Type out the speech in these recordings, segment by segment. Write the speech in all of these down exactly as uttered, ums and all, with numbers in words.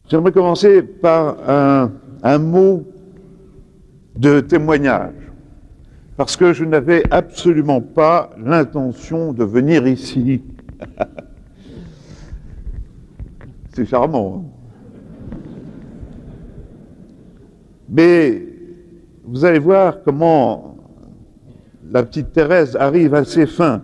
J'aimerais commencer par un, un mot de témoignage, parce que je n'avais absolument pas l'intention de venir ici. C'est charmant, hein? Mais vous allez voir comment la petite Thérèse arrive à ses fins.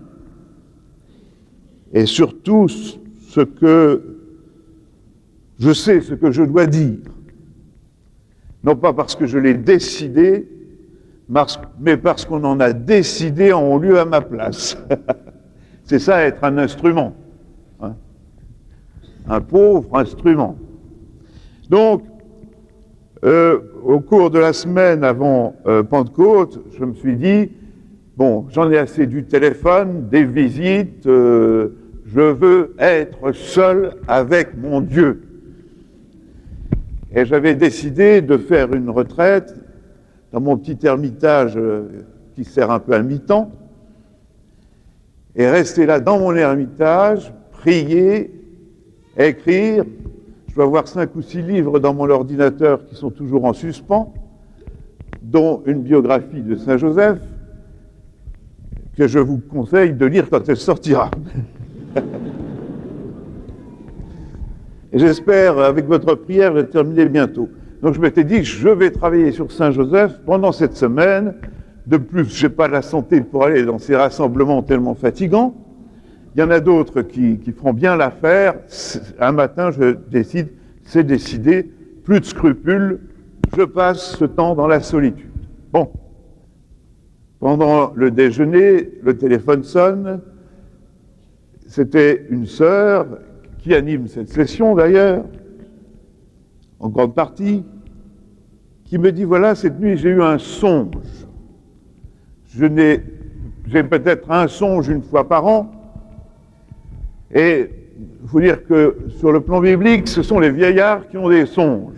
Et surtout, ce que je sais, ce que je dois dire. Non pas parce que je l'ai décidé, mais parce qu'on en a décidé en lieu à ma place. C'est ça, être un instrument. Hein? Un pauvre instrument. Donc, euh, au cours de la semaine avant euh, Pentecôte, je me suis dit, bon, j'en ai assez du téléphone, des visites, euh, je veux être seul avec mon Dieu. Et j'avais décidé de faire une retraite dans mon petit ermitage euh, qui sert un peu à mi-temps, et rester là dans mon ermitage, prier, écrire. Je dois avoir cinq ou six livres dans mon ordinateur qui sont toujours en suspens, dont une biographie de Saint Joseph, que je vous conseille de lire quand elle sortira. Et j'espère, avec votre prière, le terminer bientôt. Donc je m'étais dit, je vais travailler sur Saint Joseph pendant cette semaine. De plus, je n'ai pas la santé pour aller dans ces rassemblements tellement fatigants. Il y en a d'autres qui, qui feront bien l'affaire. Un matin, je décide, c'est décidé, plus de scrupules, je passe ce temps dans la solitude. Bon. Pendant le déjeuner, le téléphone sonne. C'était une sœur qui anime cette session d'ailleurs, en grande partie, qui me dit, voilà, cette nuit j'ai eu un songe. Je n'ai, j'ai peut-être un songe une fois par an, et il faut dire que sur le plan biblique, ce sont les vieillards qui ont des songes.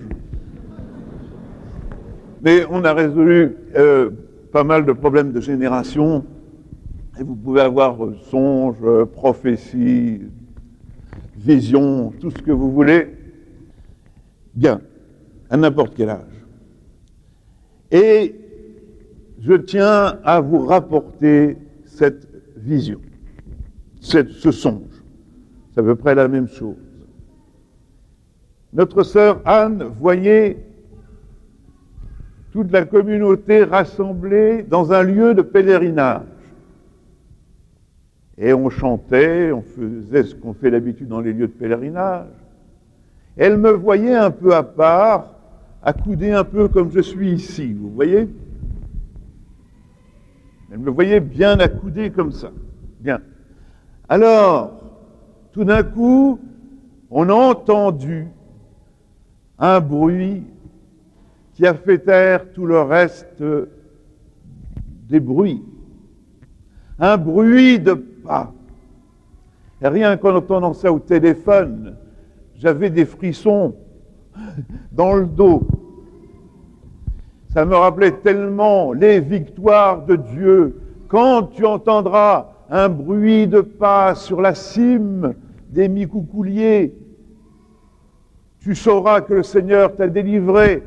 Mais on a résolu euh, pas mal de problèmes de génération, et vous pouvez avoir euh, songes, euh, prophéties, vision, tout ce que vous voulez, bien, à n'importe quel âge. Et je tiens à vous rapporter cette vision, cette, ce songe. C'est à peu près la même chose. Notre sœur Anne voyait toute la communauté rassemblée dans un lieu de pèlerinage. Et on chantait, on faisait ce qu'on fait d'habitude dans les lieux de pèlerinage. Elle me voyait un peu à part, accoudée un peu comme je suis ici, vous voyez? Elle me voyait bien accoudée comme ça. Bien. Alors, tout d'un coup, on a entendu un bruit qui a fait taire tout le reste des bruits. Un bruit de pas. Et rien qu'en entendant ça au téléphone, j'avais des frissons dans le dos. Ça me rappelait tellement les victoires de Dieu. Quand tu entendras un bruit de pas sur la cime des Micoucouliers, tu sauras que le Seigneur t'a délivré.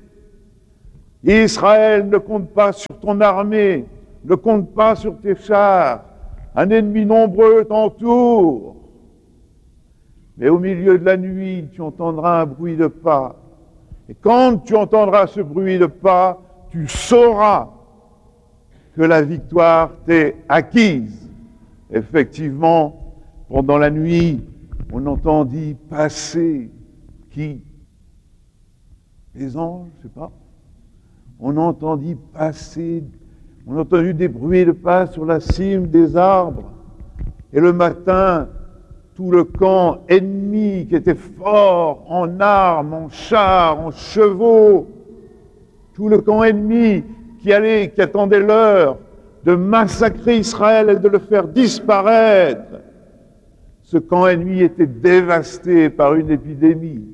Israël ne compte pas sur ton armée, ne compte pas sur tes chars. Un ennemi nombreux t'entoure. Mais au milieu de la nuit, tu entendras un bruit de pas. Et quand tu entendras ce bruit de pas, tu sauras que la victoire t'est acquise. Effectivement, pendant la nuit, on entendit passer qui? Les anges, je ne sais pas. On entendit passer, on a entendu des bruits de pas sur la cime des arbres. Et le matin, tout le camp ennemi qui était fort en armes, en chars, en chevaux, tout le camp ennemi qui allait, qui attendait l'heure de massacrer Israël et de le faire disparaître. Ce camp ennemi était dévasté par une épidémie.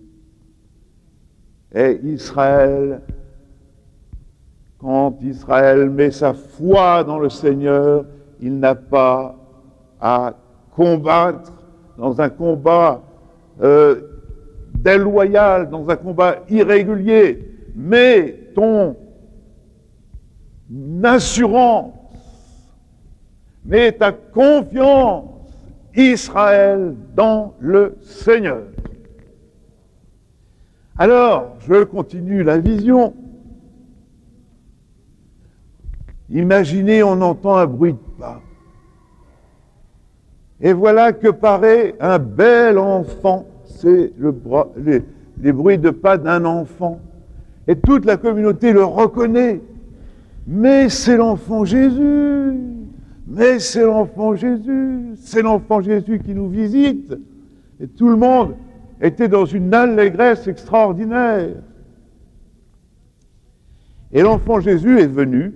Et Israël, quand Israël met sa foi dans le Seigneur, il n'a pas à combattre dans un combat euh, déloyal, dans un combat irrégulier, mets ton assurance, mets ta confiance, Israël, dans le Seigneur. Alors, je continue la vision. Imaginez, on entend un bruit de pas. Et voilà que paraît un bel enfant. C'est le, les, les bruits de pas d'un enfant. Et toute la communauté le reconnaît. Mais c'est l'enfant Jésus. Mais c'est l'enfant Jésus. C'est l'enfant Jésus qui nous visite. Et tout le monde était dans une allégresse extraordinaire. Et l'enfant Jésus est venu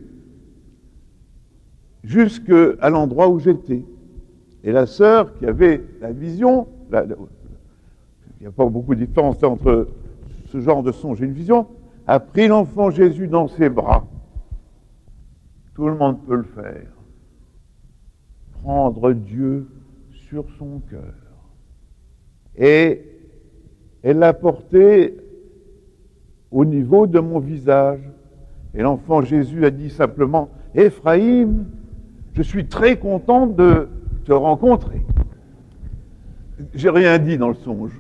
jusqu'à l'endroit où j'étais. Et la sœur qui avait la vision, la, la, il n'y a pas beaucoup de différence entre ce genre de songe et une vision, a pris l'enfant Jésus dans ses bras. Tout le monde peut le faire. Prendre Dieu sur son cœur. Et elle l'a porté au niveau de mon visage. Et l'enfant Jésus a dit simplement, « Ephraïm, je suis très content de te rencontrer. » J'ai rien dit dans le songe.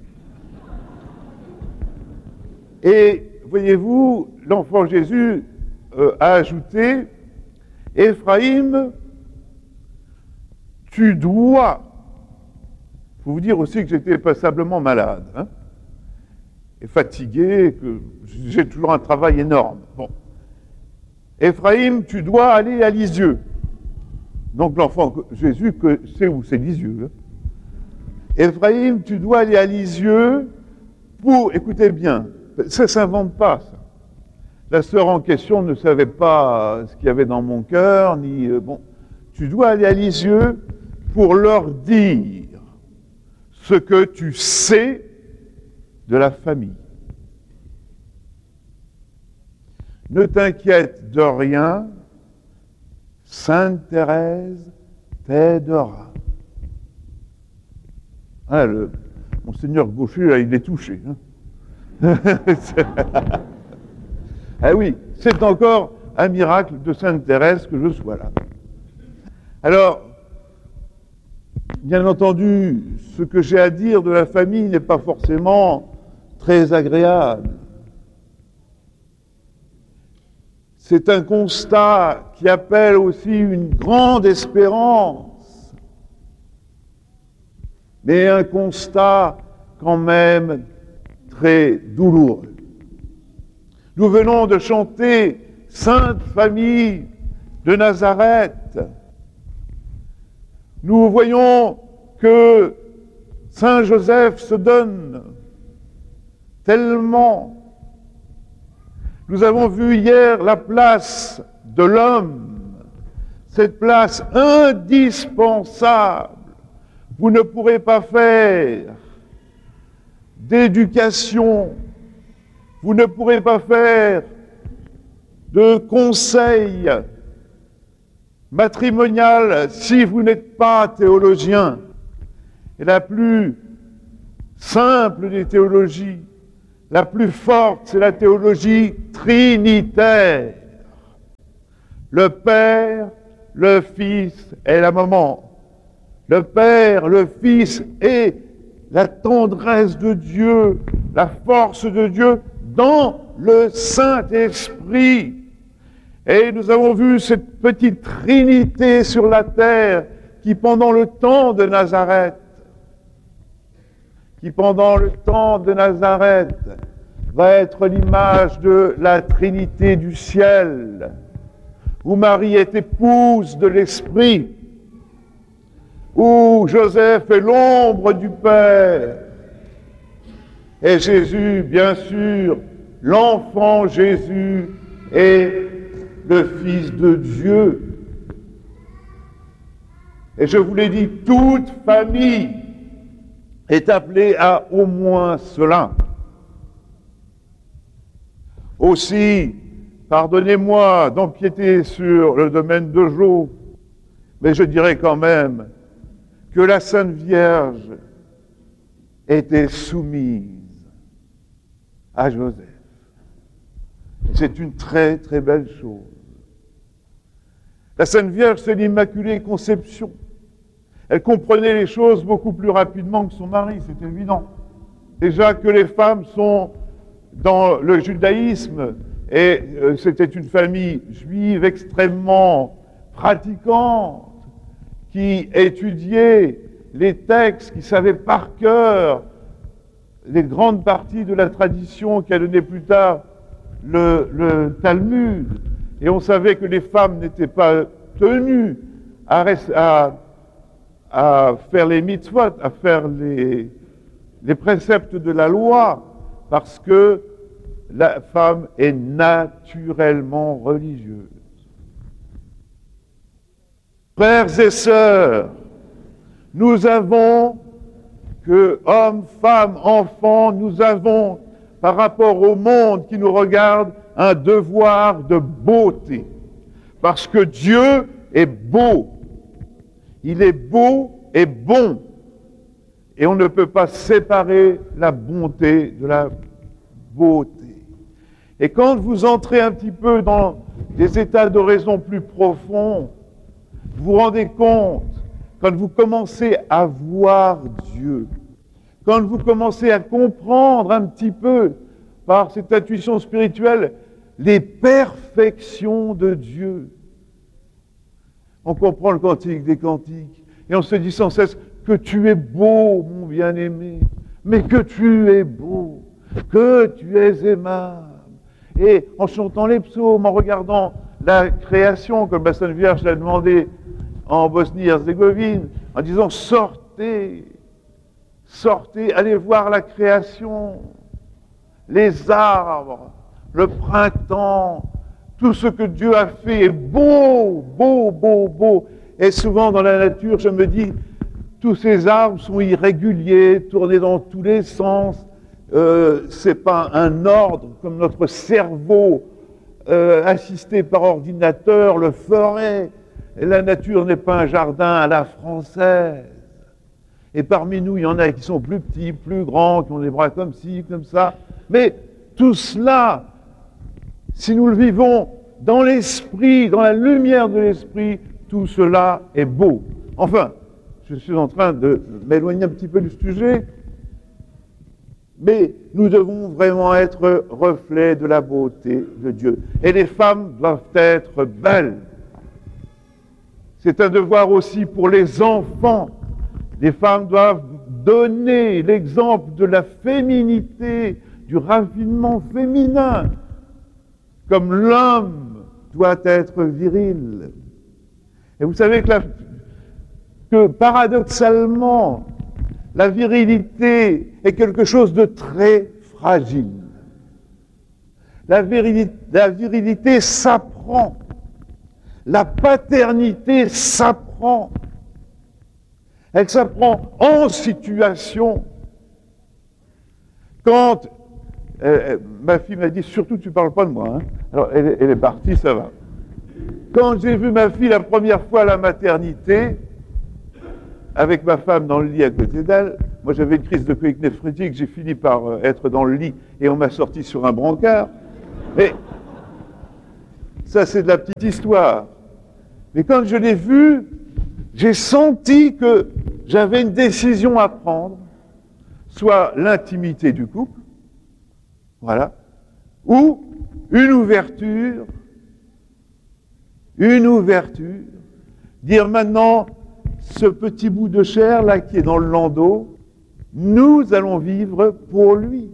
Et voyez-vous, l'enfant Jésus euh, a ajouté, « Ephraïm, tu dois... » Il faut vous dire aussi que j'étais passablement malade, hein, et fatigué, que j'ai toujours un travail énorme. Bon. Ephraïm, tu dois aller à Lisieux. Donc l'enfant Jésus que sait où c'est Lisieux. Hein. Ephraïm, tu dois aller à Lisieux pour, écoutez bien, ça ne s'invente pas, ça. La sœur en question ne savait pas ce qu'il y avait dans mon cœur, ni... Euh, bon, tu dois aller à Lisieux pour leur dire ce que tu sais de la famille. Ne t'inquiète de rien, Sainte Thérèse t'aidera. Ah, le Monseigneur Gaucher, là, il est touché. Hein. Ah oui, c'est encore un miracle de Sainte Thérèse que je sois là. Alors, bien entendu, ce que j'ai à dire de la famille n'est pas forcément très agréable. C'est un constat qui appelle aussi une grande espérance, mais un constat quand même très douloureux. Nous venons de chanter « Sainte Famille de Nazareth ». Nous voyons que Saint Joseph se donne tellement. Nous avons vu hier la place de l'homme, cette place indispensable. Vous ne pourrez pas faire d'éducation, vous ne pourrez pas faire de conseil matrimonial si vous n'êtes pas théologien. Et la plus simple des théologies, la plus forte, c'est la théologie trinitaire. Le Père, le Fils et la Maman. Le Père, le Fils et la tendresse de Dieu, la force de Dieu dans le Saint-Esprit. Et nous avons vu cette petite trinité sur la terre qui, pendant le temps de Nazareth, qui pendant le temps de Nazareth va être l'image de la Trinité du ciel, où Marie est épouse de l'Esprit, où Joseph est l'ombre du Père, et Jésus, bien sûr, l'enfant Jésus est le Fils de Dieu. Et je vous l'ai dit, toute famille est appelée à au moins cela. Aussi, pardonnez-moi d'empiéter sur le domaine de Jo, mais je dirais quand même que la Sainte Vierge était soumise à Joseph. C'est une très très belle chose. La Sainte Vierge, c'est l'Immaculée Conception. Elle comprenait les choses beaucoup plus rapidement que son mari, c'est évident. Déjà que les femmes sont dans le judaïsme, et euh, c'était une famille juive extrêmement pratiquante, qui étudiait les textes, qui savait par cœur les grandes parties de la tradition qui a donné plus tard le, le Talmud. Et on savait que les femmes n'étaient pas tenues à, à, à faire les mitzvot, à faire les, les préceptes de la loi, parce que la femme est naturellement religieuse. Frères et sœurs, nous avons, que hommes, femmes, enfants, nous avons, par rapport au monde qui nous regarde, un devoir de beauté. Parce que Dieu est beau. Il est beau et bon. Et on ne peut pas séparer la bonté de la beauté. Et quand vous entrez un petit peu dans des états d'oraison plus profonds, vous vous rendez compte, quand vous commencez à voir Dieu, quand vous commencez à comprendre un petit peu, par cette intuition spirituelle, les perfections de Dieu. On comprend le cantique des cantiques, et on se dit sans cesse que tu es beau, mon bien-aimé, mais que tu es beau, que tu es aimable. Et en chantant les psaumes, en regardant la création, comme la Sainte Vierge l'a demandé en Bosnie-Herzégovine, en disant sortez, sortez, allez voir la création, les arbres, le printemps, tout ce que Dieu a fait est beau, beau, beau, beau. Et souvent dans la nature, je me dis, tous ces arbres sont irréguliers, tournés dans tous les sens. Euh, c'est pas un ordre comme notre cerveau euh, assisté par ordinateur le ferait. Et la nature n'est pas un jardin à la française. Et parmi nous, il y en a qui sont plus petits, plus grands, qui ont des bras comme ci, comme ça. Mais tout cela, si nous le vivons dans l'esprit, dans la lumière de l'esprit, tout cela est beau. Enfin, je suis en train de m'éloigner un petit peu du sujet, mais nous devons vraiment être reflets de la beauté de Dieu. Et les femmes doivent être belles. C'est un devoir aussi pour les enfants. Les femmes doivent donner l'exemple de la féminité, du raffinement féminin, comme l'homme doit être viril. Et vous savez que, la, que paradoxalement, la virilité est quelque chose de très fragile. La virilité, la virilité s'apprend. La paternité s'apprend. Elle s'apprend en situation. Quand euh, ma fille m'a dit, surtout tu ne parles pas de moi, hein. Alors elle, elle est partie, ça va. Quand j'ai vu ma fille la première fois à la maternité, avec ma femme dans le lit à côté d'elle, moi j'avais une crise de colique néphrétique, j'ai fini par euh, être dans le lit et on m'a sorti sur un brancard. Mais ça c'est de la petite histoire. Mais quand je l'ai vue, j'ai senti que j'avais une décision à prendre, soit l'intimité du couple, voilà, ou une ouverture, une ouverture, dire maintenant, ce petit bout de chair là qui est dans le landau, nous allons vivre pour lui.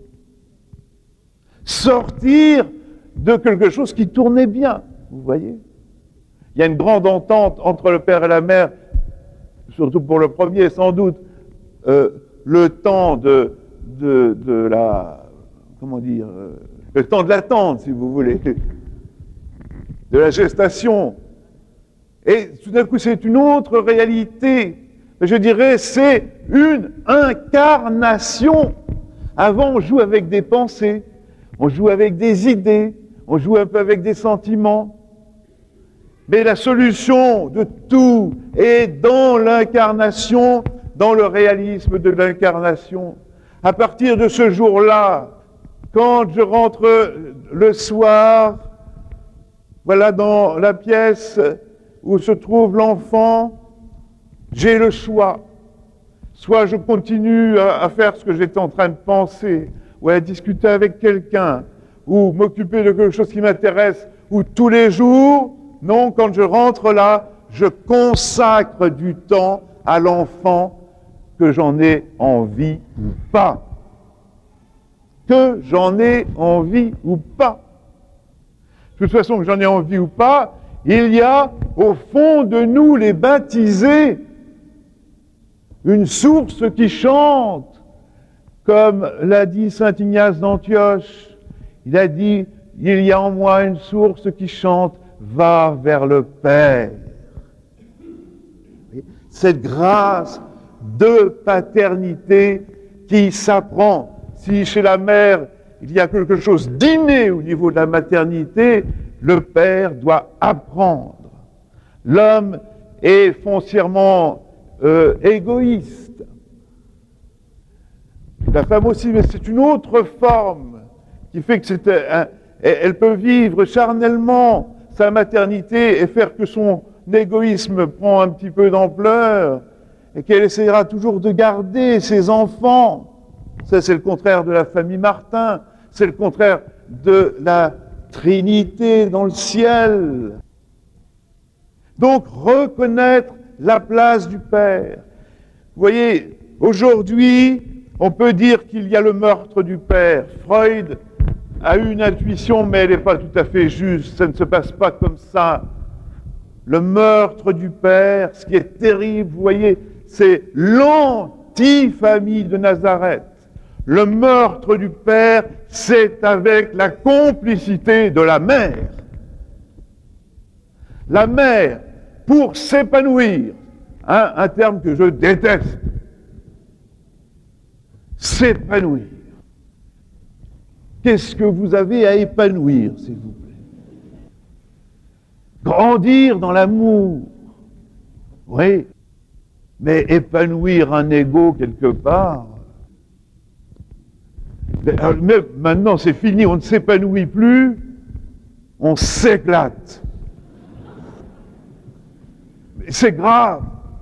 Sortir de quelque chose qui tournait bien, vous voyez. Il y a une grande entente entre le père et la mère, surtout pour le premier sans doute, euh, le temps de, de, de la, comment dire, euh, le temps de l'attente, si vous voulez, de la gestation. Et tout d'un coup, c'est une autre réalité. Je dirais, c'est une incarnation. Avant, on joue avec des pensées, on joue avec des idées, on joue un peu avec des sentiments. Mais la solution de tout est dans l'incarnation, dans le réalisme de l'incarnation. À partir de ce jour-là, Quand je rentre le soir, voilà, dans la pièce où se trouve l'enfant, j'ai le choix. Soit je continue à, à faire ce que j'étais en train de penser, ou à discuter avec quelqu'un, ou m'occuper de quelque chose qui m'intéresse, ou tous les jours, non, quand je rentre là, je consacre du temps à l'enfant, que j'en ai envie ou pas. Que j'en ai envie ou pas. De toute façon, que j'en ai envie ou pas, il y a au fond de nous, les baptisés, une source qui chante, comme l'a dit saint Ignace d'Antioche. Il a dit, il y a en moi une source qui chante, va vers le Père. Cette grâce de paternité qui s'apprend. Si chez la mère, il y a quelque chose d'inné au niveau de la maternité, le père doit apprendre. L'homme est foncièrement euh, égoïste. La femme aussi, mais c'est une autre forme qui fait que c'est un, elle peut vivre charnellement sa maternité et faire que son égoïsme prend un petit peu d'ampleur et qu'elle essaiera toujours de garder ses enfants. Ça, c'est le contraire de la famille Martin, c'est le contraire de la Trinité dans le ciel. Donc, reconnaître la place du Père. Vous voyez, aujourd'hui, on peut dire qu'il y a le meurtre du Père. Freud a eu une intuition, mais elle n'est pas tout à fait juste, ça ne se passe pas comme ça. Le meurtre du Père, ce qui est terrible, vous voyez, c'est l'anti-famille de Nazareth. Le meurtre du Père, c'est avec la complicité de la mère. La mère, pour s'épanouir, hein, un terme que je déteste, s'épanouir. Qu'est-ce que vous avez à épanouir, s'il vous plaît? Grandir dans l'amour. Oui, mais épanouir un ego quelque part. Mais maintenant, c'est fini, on ne s'épanouit plus, on s'éclate. C'est grave.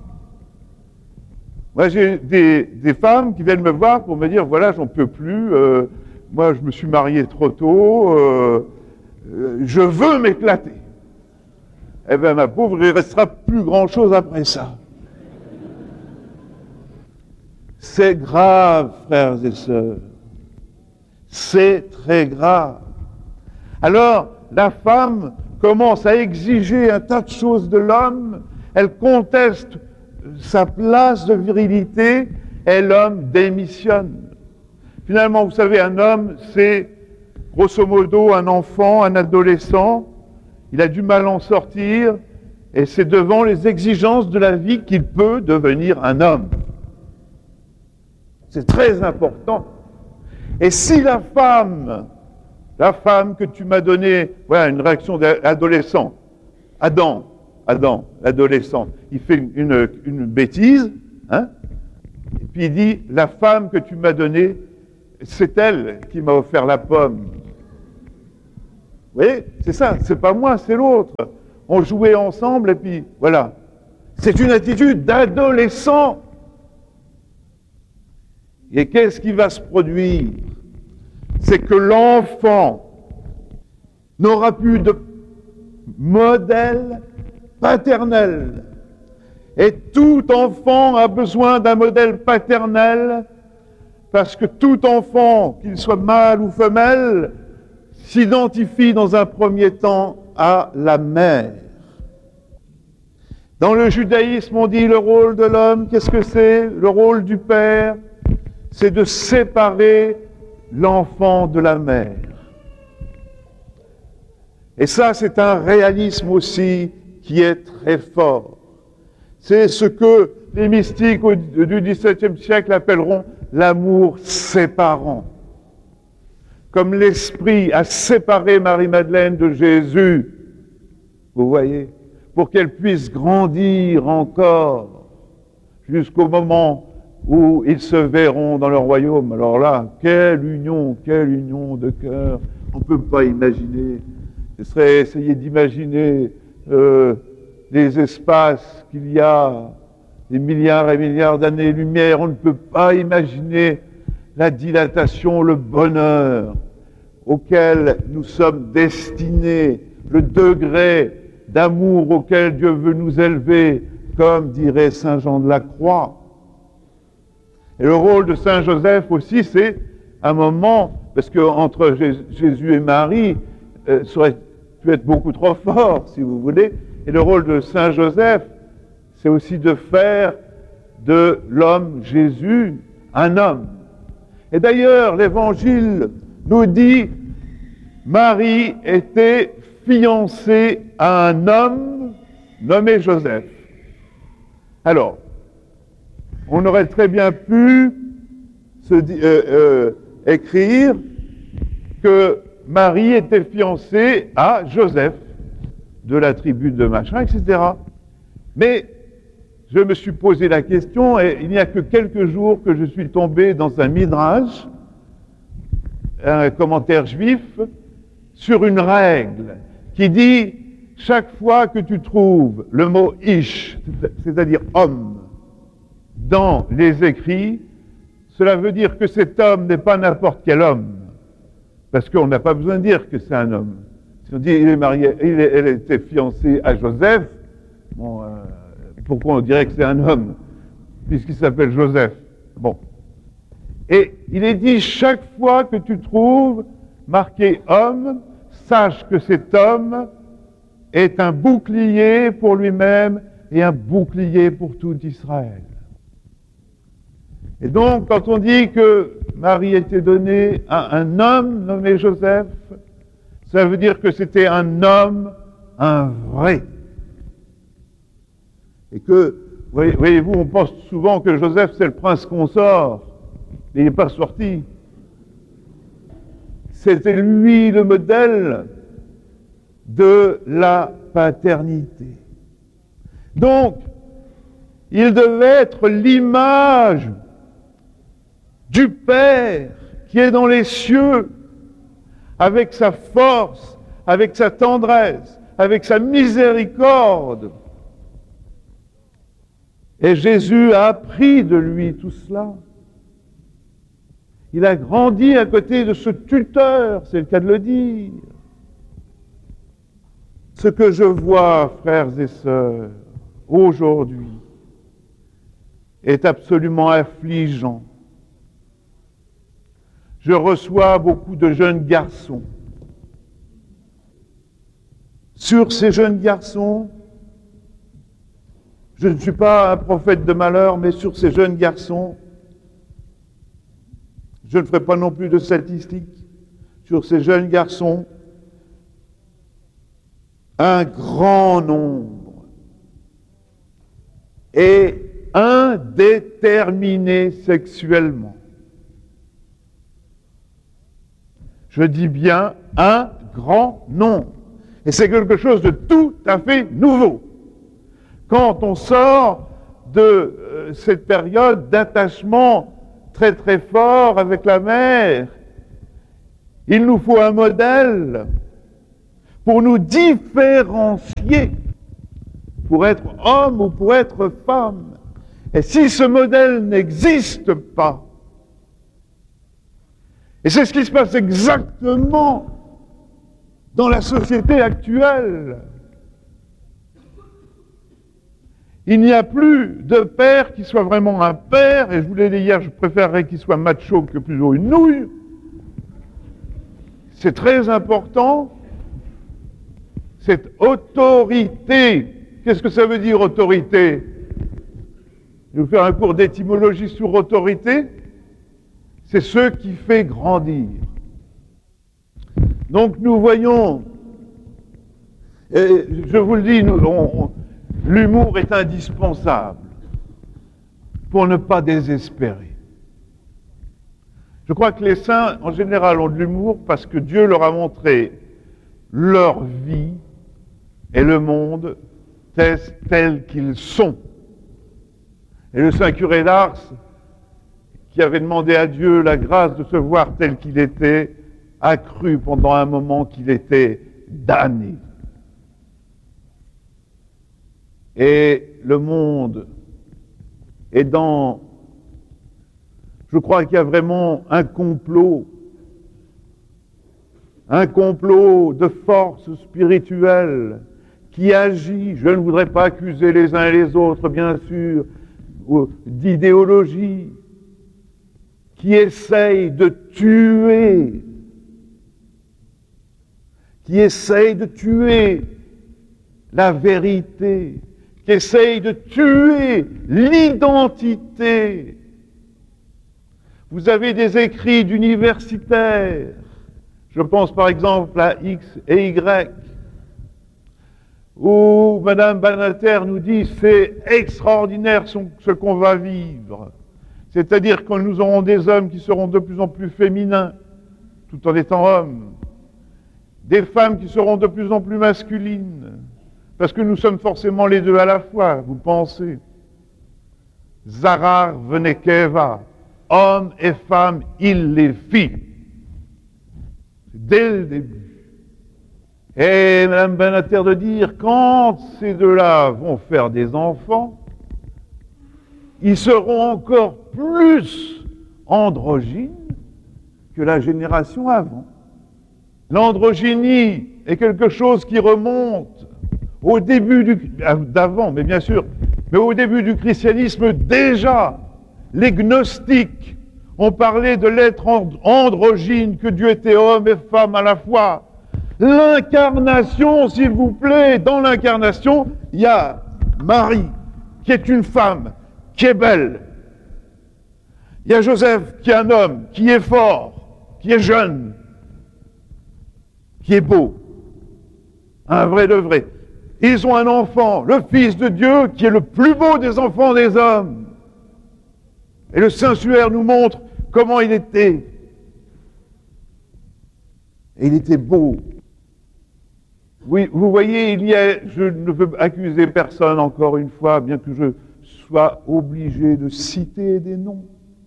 Moi, j'ai des, des femmes qui viennent me voir pour me dire, voilà, j'en peux plus, euh, moi, je me suis marié trop tôt, euh, euh, je veux m'éclater. Eh bien, ma pauvre, il ne restera plus grand-chose après ça. C'est grave, frères et sœurs. C'est très grave. Alors, la femme commence à exiger un tas de choses de l'homme, elle conteste sa place de virilité, et l'homme démissionne. Finalement, vous savez, un homme, c'est grosso modo un enfant, un adolescent, il a du mal à en sortir, et c'est devant les exigences de la vie qu'il peut devenir un homme. C'est très important. Et si la femme, la femme que tu m'as donnée, voilà une réaction d'adolescent, Adam, Adam, l'adolescent, il fait une, une, une bêtise, hein, et puis il dit, la femme que tu m'as donnée, c'est elle qui m'a offert la pomme. Vous voyez, c'est ça, c'est pas moi, c'est l'autre. On jouait ensemble et puis voilà. C'est une attitude d'adolescent. Et qu'est-ce qui va se produire? C'est que l'enfant n'aura plus de modèle paternel. Et tout enfant a besoin d'un modèle paternel, parce que tout enfant, qu'il soit mâle ou femelle, s'identifie dans un premier temps à la mère. Dans le judaïsme, on dit le rôle de l'homme, qu'est-ce que c'est? Le rôle du père, c'est de séparer l'enfant de la mère. Et ça, c'est un réalisme aussi qui est très fort. C'est ce que les mystiques du dix-septième siècle appelleront l'amour séparant. Comme l'Esprit a séparé Marie-Madeleine de Jésus, vous voyez, pour qu'elle puisse grandir encore jusqu'au moment où ils se verront dans le royaume. Alors là, quelle union, quelle union de cœur. On ne peut pas imaginer. Ce serait essayer d'imaginer euh, les espaces qu'il y a, des milliards et milliards d'années-lumière. On ne peut pas imaginer la dilatation, le bonheur auquel nous sommes destinés, le degré d'amour auquel Dieu veut nous élever, comme dirait saint Jean de la Croix. Et le rôle de saint Joseph aussi, c'est un moment, parce qu'entre Jésus et Marie, euh, ça aurait pu être beaucoup trop fort, si vous voulez, et le rôle de saint Joseph, c'est aussi de faire de l'homme Jésus un homme. Et d'ailleurs, l'Évangile nous dit, Marie était fiancée à un homme nommé Joseph. Alors, on aurait très bien pu se euh, euh, écrire que Marie était fiancée à Joseph, de la tribu de machin, et cetera. Mais je me suis posé la question, et il n'y a que quelques jours que je suis tombé dans un midrash, un commentaire juif, sur une règle qui dit, chaque fois que tu trouves le mot ish, c'est-à-dire homme, dans les écrits, cela veut dire que cet homme n'est pas n'importe quel homme, parce qu'on n'a pas besoin de dire que c'est un homme. Si on dit il est marié, il est, elle était fiancée à Joseph, bon, euh, pourquoi on dirait que c'est un homme, puisqu'il s'appelle Joseph? Bon. Et il est dit, chaque fois que tu trouves marqué homme, sache que cet homme est un bouclier pour lui-même et un bouclier pour tout Israël. Et donc, quand on dit que Marie était donnée à un homme nommé Joseph, ça veut dire que c'était un homme, un vrai. Et que, voyez-vous, on pense souvent que Joseph, c'est le prince consort. Il n'est pas sorti. C'était lui le modèle de la paternité. Donc, il devait être l'image du Père qui est dans les cieux, avec sa force, avec sa tendresse, avec sa miséricorde. Et Jésus a appris de lui tout cela. Il a grandi à côté de ce tuteur, c'est le cas de le dire. Ce que je vois, frères et sœurs, aujourd'hui, est absolument affligeant. Je reçois beaucoup de jeunes garçons. Sur ces jeunes garçons, je ne suis pas un prophète de malheur, mais sur ces jeunes garçons, je ne ferai pas non plus de statistiques. Sur ces jeunes garçons, un grand nombre est indéterminé sexuellement. Je dis bien un grand nombre. Et c'est quelque chose de tout à fait nouveau. Quand on sort de euh, cette période d'attachement très très fort avec la mère, il nous faut un modèle pour nous différencier, pour être homme ou pour être femme. Et si ce modèle n'existe pas, et c'est ce qui se passe exactement dans la société actuelle, il n'y a plus de père qui soit vraiment un père, et je vous l'ai dit hier, je préférerais qu'il soit macho que plutôt une nouille. C'est très important. Cette autorité, qu'est-ce que ça veut dire autorité? Je vais vous faire un cours d'étymologie sur autorité. C'est ce qui fait grandir. Donc nous voyons, et je vous le dis, nous, on, on, l'humour est indispensable pour ne pas désespérer. Je crois que les saints, en général, ont de l'humour parce que Dieu leur a montré leur vie et le monde tels qu'ils sont. Et le saint curé d'Ars qui avait demandé à Dieu la grâce de se voir tel qu'il était, a cru pendant un moment qu'il était damné. Et le monde est dans... Je crois qu'il y a vraiment un complot, un complot de force spirituelle qui agit, je ne voudrais pas accuser les uns et les autres, bien sûr, d'idéologie, qui essaye de tuer, qui essaye de tuer la vérité, qui essaye de tuer l'identité. Vous avez des écrits d'universitaires, je pense par exemple à X et Y, où Madame Banater nous dit « c'est extraordinaire ce qu'on va vivre ». C'est-à-dire que nous aurons des hommes qui seront de plus en plus féminins, tout en étant hommes, des femmes qui seront de plus en plus masculines, parce que nous sommes forcément les deux à la fois, vous pensez. Zarar venekeva, hommes et femmes, il les fit. Dès le début. Et Mme Banater de dire, quand ces deux-là vont faire des enfants, ils seront encore plus androgynes que la génération avant. L'androgynie est quelque chose qui remonte au début du, d'avant, mais bien sûr, mais au début du christianisme déjà, les gnostiques ont parlé de l'être androgyne, que Dieu était homme et femme à la fois. L'incarnation, s'il vous plaît, dans l'incarnation, il y a Marie, qui est une femme, qui est belle. Il y a Joseph, qui est un homme, qui est fort, qui est jeune, qui est beau, un vrai de vrai. Ils ont un enfant, le Fils de Dieu, qui est le plus beau des enfants des hommes. Et le Saint-Suaire nous montre comment il était. Et il était beau. Oui, vous voyez, il y a, je ne veux accuser personne encore une fois, bien que je sois obligé de citer des noms.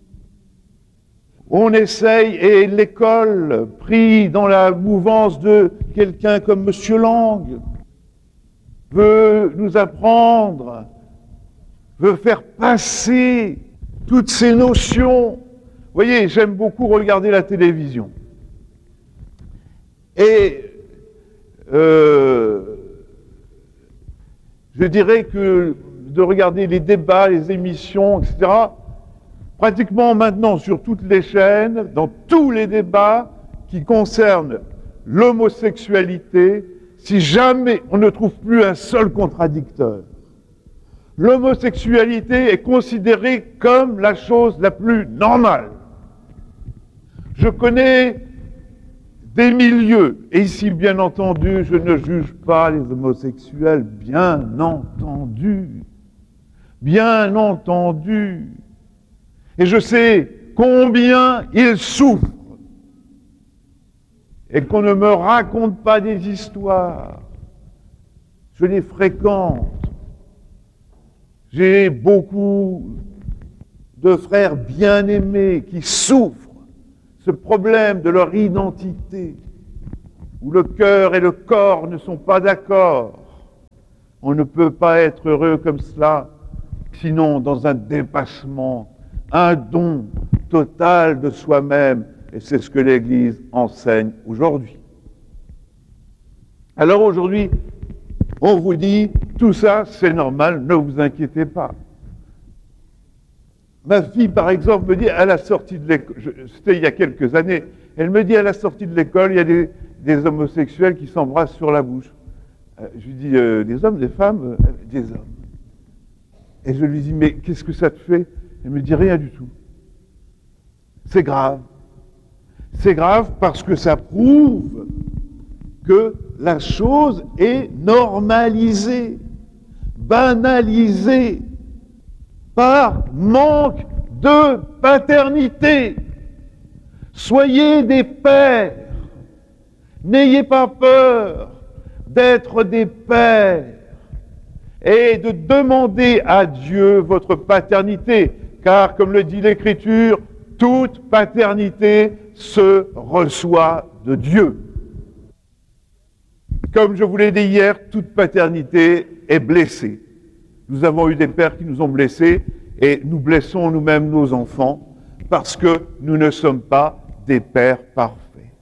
On essaye, et l'école, pris dans la mouvance de quelqu'un comme M. Lang, veut nous apprendre, veut faire passer toutes ces notions. Vous voyez, j'aime beaucoup regarder la télévision. Et euh, je dirais que de regarder les débats, les émissions, et cetera, pratiquement maintenant sur toutes les chaînes, dans tous les débats qui concernent l'homosexualité, si jamais on ne trouve plus un seul contradicteur. L'homosexualité est considérée comme la chose la plus normale. Je connais des milieux, et ici, bien entendu, je ne juge pas les homosexuels, bien entendu, bien entendu. Et je sais combien ils souffrent. Et qu'on ne me raconte pas des histoires. Je les fréquente. J'ai beaucoup de frères bien-aimés qui souffrent ce problème de leur identité, où le cœur et le corps ne sont pas d'accord. On ne peut pas être heureux comme cela, sinon dans un dépassement, un don total de soi-même, et c'est ce que l'Église enseigne aujourd'hui. Alors aujourd'hui, on vous dit, tout ça c'est normal, ne vous inquiétez pas. Ma fille, par exemple, me dit, à la sortie de l'école, c'était il y a quelques années, elle me dit, à la sortie de l'école, il y a des, des homosexuels qui s'embrassent sur la bouche. Euh, je lui dis, euh, des hommes, des femmes? euh, Des hommes. Et je lui dis, mais qu'est-ce que ça te fait? Elle me dit, rien du tout. C'est grave. C'est grave parce que ça prouve que la chose est normalisée, banalisée, par manque de paternité. Soyez des pères. N'ayez pas peur d'être des pères et de demander à Dieu votre paternité, car comme le dit l'Écriture, Toute paternité se reçoit de Dieu. Comme je vous l'ai dit hier, toute paternité est blessée. Nous avons eu des pères qui nous ont blessés et nous blessons nous-mêmes nos enfants parce que nous ne sommes pas des pères parfaits.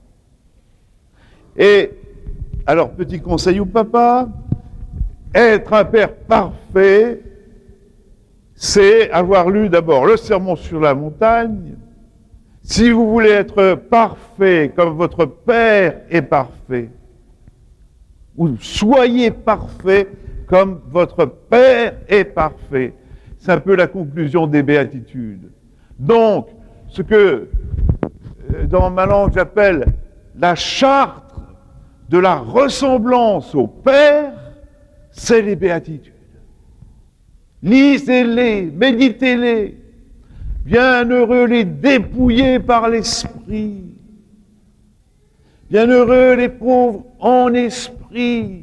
Et alors, petit conseil au papa, être un père parfait, c'est avoir lu d'abord le Sermon sur la montagne. Si vous voulez être parfait comme votre Père est parfait, ou soyez parfait comme votre Père est parfait, c'est un peu la conclusion des béatitudes. Donc, ce que dans ma langue j'appelle la charte de la ressemblance au Père, c'est les béatitudes. Lisez-les, méditez-les. Bienheureux les dépouillés par l'esprit. Bienheureux les pauvres en esprit.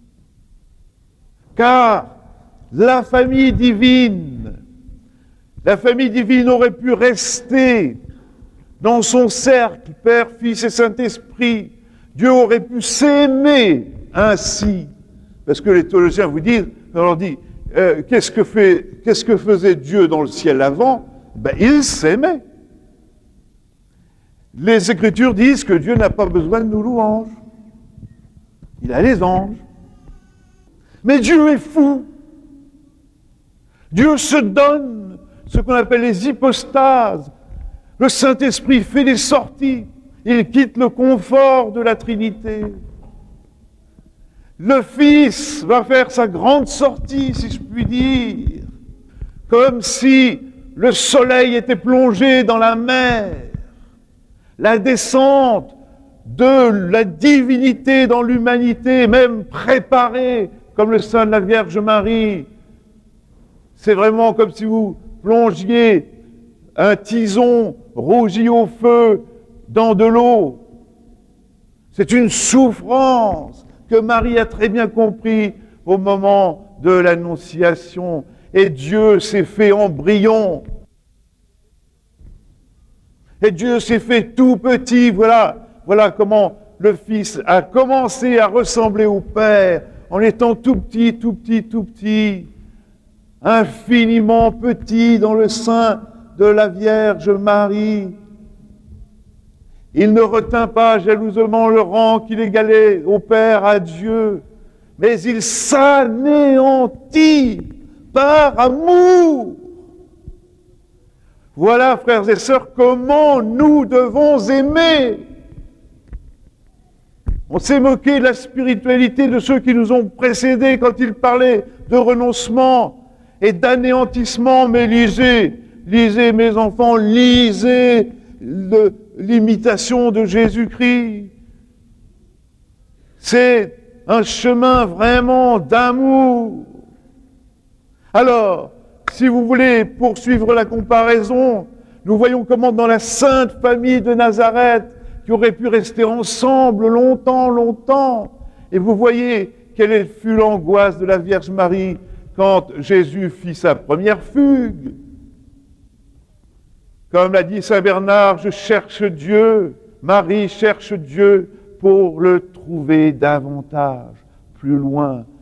Car la famille divine, la famille divine aurait pu rester dans son cercle, Père, Fils et Saint-Esprit. Dieu aurait pu s'aimer ainsi. Parce que les théologiens vous disent, on leur dit, euh, qu'est-ce que fait, qu'est-ce que faisait Dieu dans le ciel avant? Ben, il s'aimait. Les Écritures disent que Dieu n'a pas besoin de nos louanges. Il a les anges. Mais Dieu est fou. Dieu se donne ce qu'on appelle les hypostases. Le Saint-Esprit fait des sorties. Il quitte le confort de la Trinité. Le Fils va faire sa grande sortie, si je puis dire, comme si le soleil était plongé dans la mer. La descente de la divinité dans l'humanité, même préparée, comme le sein de la Vierge Marie. C'est vraiment comme si vous plongiez un tison rougi au feu dans de l'eau. C'est une souffrance que Marie a très bien compris au moment de l'Annonciation. Et Dieu s'est fait embryon. Et Dieu s'est fait tout petit. Voilà, voilà comment le Fils a commencé à ressembler au Père en étant tout petit, tout petit, tout petit, infiniment petit dans le sein de la Vierge Marie. Il ne retint pas jalousement le rang qu'il égalait au Père, à Dieu, mais il s'anéantit par amour. Voilà, frères et sœurs, comment nous devons aimer. On s'est moqué de la spiritualité de ceux qui nous ont précédés quand ils parlaient de renoncement et d'anéantissement, mais lisez, lisez mes enfants, lisez le l'imitation de Jésus-Christ. C'est un chemin vraiment d'amour. Alors, si vous voulez poursuivre la comparaison, nous voyons comment dans la sainte famille de Nazareth, qui aurait pu rester ensemble longtemps, longtemps, et vous voyez quelle fut l'angoisse de la Vierge Marie quand Jésus fit sa première fugue. Comme l'a dit saint Bernard, je cherche Dieu, Marie cherche Dieu pour le trouver davantage, plus loin,